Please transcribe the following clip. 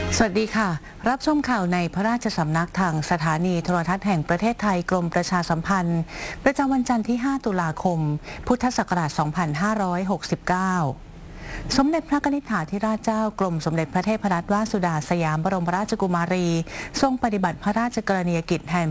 สวัสดีค่ะ รับชมข่าวในพระราชสำนักทางสถานีโทรทัศน์แห่งประเทศไทยกรมประชาสัมพันธ์ประจำวันจันทร์ที่ 5 ตุลาคม พุทธศักราช 2569 สมเด็จพระนิธิถาธิราชเจ้ากรมสมเด็จพระเทพรัตนราชสุดาสยามบรมราชกุมารีทรงปฏิบัติพระราชกรณียกิจแทน